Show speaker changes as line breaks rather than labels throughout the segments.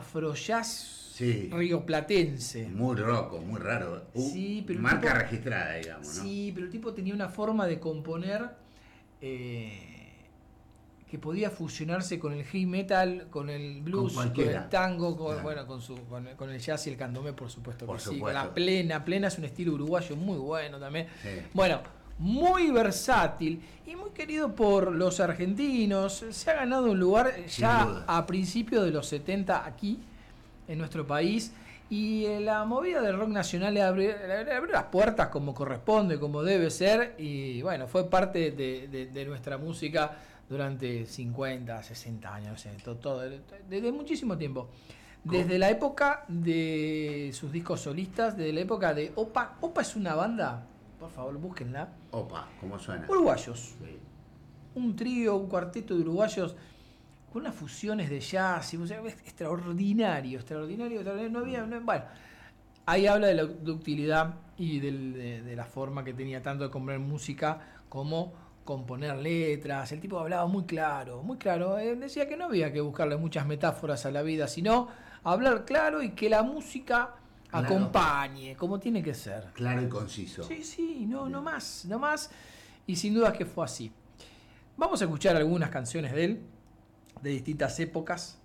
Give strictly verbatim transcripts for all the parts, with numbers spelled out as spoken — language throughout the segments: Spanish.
afrojazz
sí.
rioplatense.
Muy roco, muy raro. Uh,
Sí, pero el
marca
tipo,
registrada, digamos, ¿no?
Sí, pero el tipo tenía una forma de componer eh, que podía fusionarse con el heavy metal, con el blues,
Con
con, el tango, con,
claro.
bueno, con, su, con, con el jazz y el candomé, por supuesto
por
que
supuesto.
sí. Con la plena, plena es un estilo uruguayo muy bueno también.
Sí.
Bueno, muy versátil y muy querido por los argentinos. Se ha ganado un lugar ya a principios de los setenta aquí, en nuestro país. Y la movida del rock nacional le abrió, le abrió las puertas como corresponde, como debe ser. Y bueno, fue parte de, de, de nuestra música durante cincuenta, sesenta años, no sé, todo, todo, desde muchísimo tiempo. Desde la época de sus discos solistas, desde la época de Opa. Opa es una banda, por favor, búsquenla.
Opa, ¿cómo suena?
Uruguayos.
Sí.
Un trío, un cuarteto de uruguayos con unas fusiones de jazz y música extraordinario, extraordinario, extraordinario. No había, no, bueno, ahí habla de la ductilidad y del, de, de la forma que tenía tanto de componer música como componer letras. El tipo hablaba muy claro, muy claro. Él decía que no había que buscarle muchas metáforas a la vida, sino hablar claro y que la música claro. acompañe, como tiene que ser.
Claro y conciso.
Sí, sí, no, no más, no más. Y sin duda que fue así. Vamos a escuchar algunas canciones de él, de distintas épocas.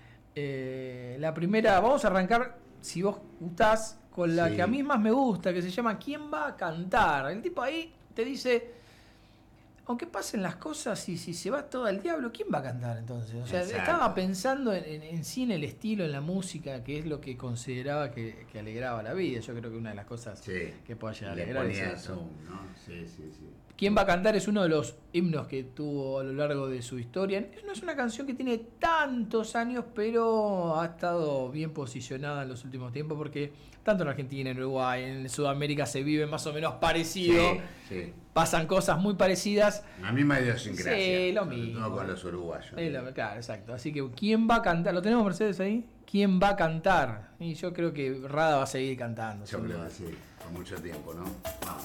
Eh, la primera, vamos a arrancar, si vos gustás, con la sí. que a mí más me gusta, que se llama ¿Quién va a cantar? El tipo ahí te dice, aunque pasen las cosas y si se va todo al diablo, ¿quién va a cantar entonces? O sea, Exacto. estaba pensando en, en, en sí, en el estilo, en la música, que es lo que consideraba que, que alegraba la vida. Yo creo que una de las cosas sí. que puede llegar a alegrar es eso.
Zoom, ¿no? Sí, sí, sí.
¿Quién va a cantar? Es uno de los himnos que tuvo a lo largo de su historia. No es una canción que tiene tantos años, pero ha estado bien posicionada en los últimos tiempos porque tanto en Argentina, en Uruguay, en Sudamérica se vive más o menos parecido.
Sí, sí.
Pasan cosas muy parecidas.
La misma idiosincrasia.
Sí, lo mismo.
No con los uruguayos.
Sí, lo, claro, exacto. Así que, ¿quién va a cantar? ¿Lo tenemos, Mercedes, ahí? ¿Quién va a cantar? Y yo creo que Rada va a seguir cantando.
Yo creo que sí, por mucho tiempo, ¿no? Vamos.